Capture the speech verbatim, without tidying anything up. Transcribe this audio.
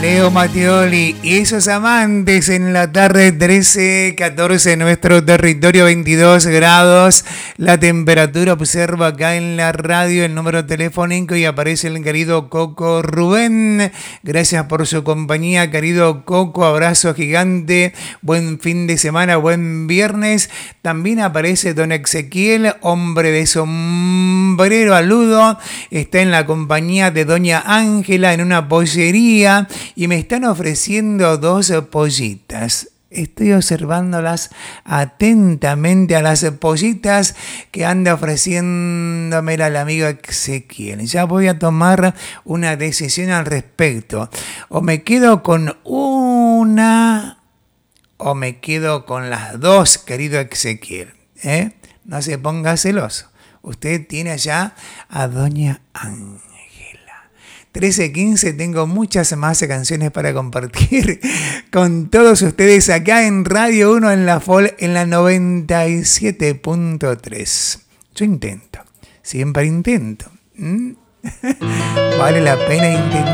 Leo Mattioli y esos amantes en la tarde, trece, catorce en nuestro territorio, veintidós grados. La temperatura, observa acá en la radio el número telefónico y aparece el querido Coco Rubén. Gracias por su compañía, querido Coco. Abrazo gigante. Buen fin de semana, buen viernes. También aparece don Ezequiel, hombre de sombrero aludo. Está en la compañía de doña Ángela en una pollería y me están ofreciendo dos pollitas. Estoy observándolas atentamente a las pollitas que anda ofreciéndome el amigo Ezequiel. Ya voy a tomar una decisión al respecto. O me quedo con una o me quedo con las dos, querido Ezequiel. ¿Eh? No se ponga celoso. Usted tiene allá a doña Ángela. trece quince, tengo muchas más canciones para compartir con todos ustedes acá en Radio uno en la F O L en la noventa y siete punto tres. Yo intento, siempre intento. ¿Mm? Vale la pena intentar.